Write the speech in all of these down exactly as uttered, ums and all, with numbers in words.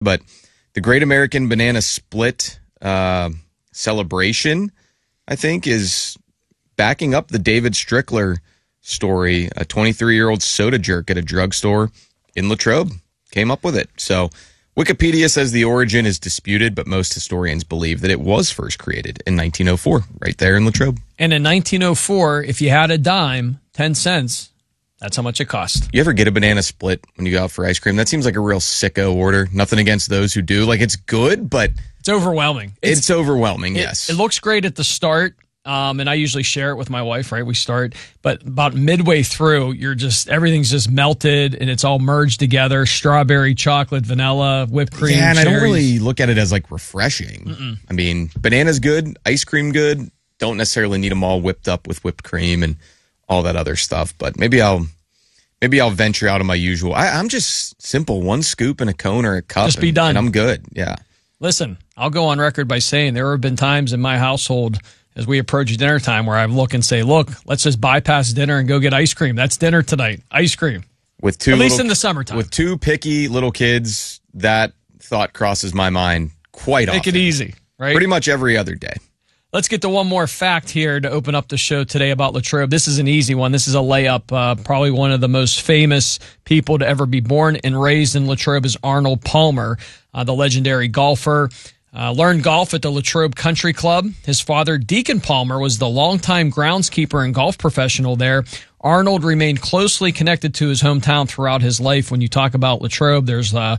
but the Great American Banana Split uh, celebration, I think, is backing up the David Strickler story. A twenty-three-year-old soda jerk at a drugstore in Latrobe came up with it. So Wikipedia says the origin is disputed, but most historians believe that it was first created in nineteen oh four, right there in Latrobe. And in nineteen oh four, if you had a dime, ten cents, that's how much it cost. You ever get a banana split when you go out for ice cream? That seems like a real sicko order. Nothing against those who do. Like, it's good, but it's overwhelming. It's, it's overwhelming, it, yes. It looks great at the start, um, and I usually share it with my wife, right? We start, but about midway through, you're just, everything's just melted, and it's all merged together. Strawberry, chocolate, vanilla, whipped cream, Yeah, and cherries. I don't really look at it as, like, refreshing. Mm-mm. I mean, banana's good, ice cream good. Don't necessarily need them all whipped up with whipped cream and all that other stuff, but maybe I'll maybe I'll venture out of my usual. I, I'm just simple, one scoop and a cone or a cup. Just be and, done. And I'm good, yeah. Listen, I'll go on record by saying there have been times in my household as we approach dinner time where I look and say, look, let's just bypass dinner and go get ice cream. That's dinner tonight, ice cream. With two At least little, in the summertime. With two picky little kids, that thought crosses my mind quite often. Make it easy, right? Pretty much every other day. Let's get to one more fact here to open up the show today about Latrobe. This is an easy one. This is a layup. Uh, probably one of the most famous people to ever be born and raised in Latrobe is Arnold Palmer, uh, the legendary golfer. Uh, learned golf at the Latrobe Country Club. His father, Deacon Palmer, was the longtime groundskeeper and golf professional there. Arnold remained closely connected to his hometown throughout his life. When you talk about Latrobe, there's uh,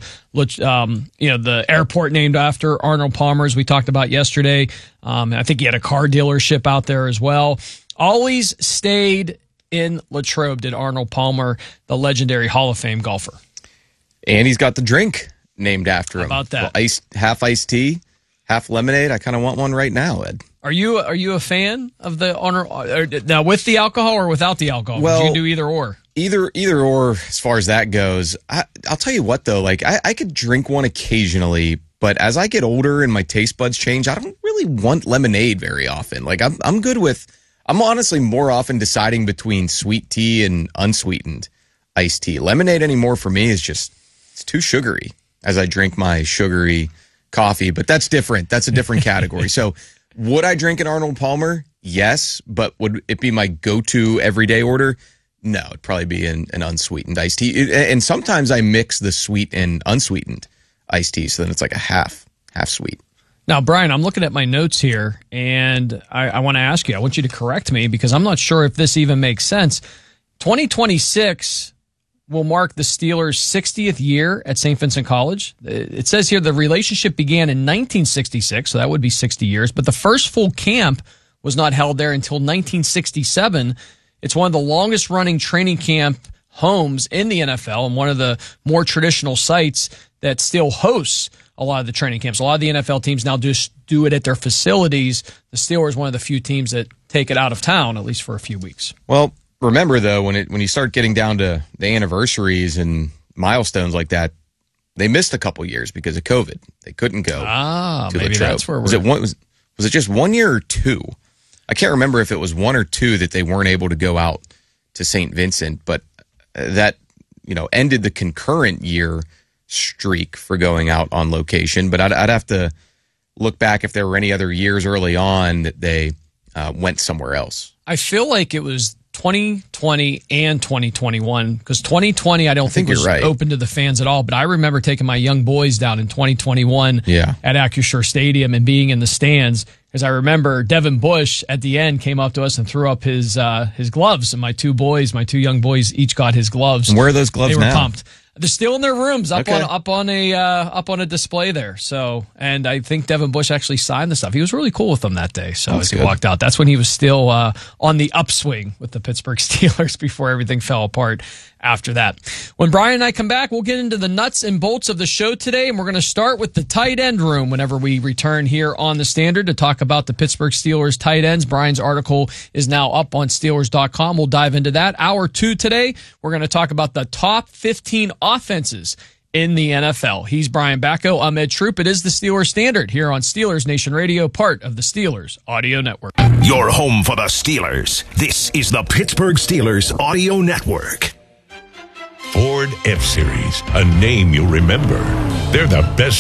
um, you know, the airport named after Arnold Palmer, as we talked about yesterday. Um, I think he had a car dealership out there as well. Always stayed in Latrobe, did Arnold Palmer, the legendary Hall of Fame golfer. And he's got the drink named after him. How about that? Well, ice, half iced tea, half lemonade. I kind of want one right now, Ed. Are you are you a fan of the honor or, now with the alcohol or without the alcohol? Well, Would you do either or? Either either or as far as that goes. I, I'll tell you what though, like I, I could drink one occasionally, but as I get older and my taste buds change, I don't really want lemonade very often. Like I'm I'm good with I'm honestly more often deciding between sweet tea and unsweetened iced tea. Lemonade anymore for me is just it's too sugary as I drink my sugary coffee, but that's different. That's a different category. So would I drink an Arnold Palmer? Yes, but would it be my go-to everyday order? No, it'd probably be an, an unsweetened iced tea. It, and sometimes I mix the sweet and unsweetened iced tea, so then it's like a half, half sweet. Now, Brian, I'm looking at my notes here, and I, I want to ask you, I want you to correct me, because I'm not sure if this even makes sense. twenty twenty-six will mark the Steelers' sixtieth year at Saint Vincent College. It says here the relationship began in nineteen sixty-six, so that would be sixty years, but the first full camp was not held there until nineteen sixty-seven. It's one of the longest running training camp homes in the N F L and one of the more traditional sites that still hosts a lot of the training camps. A lot of the N F L teams now just do it at their facilities. The Steelers, one of the few teams that take it out of town, at least for a few weeks. Well, remember, though, when it when you start getting down to the anniversaries and milestones like that, they missed a couple years because of COVID. They couldn't go. Ah, to maybe Latrobe. that's where we're... Was it, one, was, was it just one year or two? I can't remember if it was one or two that they weren't able to go out to Saint Vincent, but that, you know, ended the concurrent year streak for going out on location. But I'd, I'd have to look back if there were any other years early on that they uh, went somewhere else. I feel like it was twenty twenty and twenty twenty-one, because twenty twenty I don't I think, think was right. open to the fans at all, but I remember taking my young boys down in twenty twenty-one yeah. at Acrisure Stadium and being in the stands, because I remember Devin Bush at the end came up to us and threw up his uh, his gloves, and my two boys, my two young boys, each got his gloves. And where are those gloves now? They were now? pumped. They're still in their rooms, up okay. on up on a uh, up on a display there. So, and I think Devin Bush actually signed the stuff. He was really cool with them that day. So That's as he good. walked out, that's when he was still uh, on the upswing with the Pittsburgh Steelers before everything fell apart after that. When Brian and I come back, we'll get into the nuts and bolts of the show today, and we're going to start with the tight end room whenever we return here on the Standard to talk about the Pittsburgh Steelers tight ends. Brian's article is now up on Steelers dot com. We'll dive into that. Hour two today, we're going to talk about the top fifteen offenses in the N F L. He's Brian Bacco. I'm Ed Troop. It is the Steelers Standard here on Steelers Nation Radio, part of the Steelers Audio Network. Your home for the Steelers. This is the Pittsburgh Steelers Audio Network. Ford F-Series, a name you'll remember. They're the best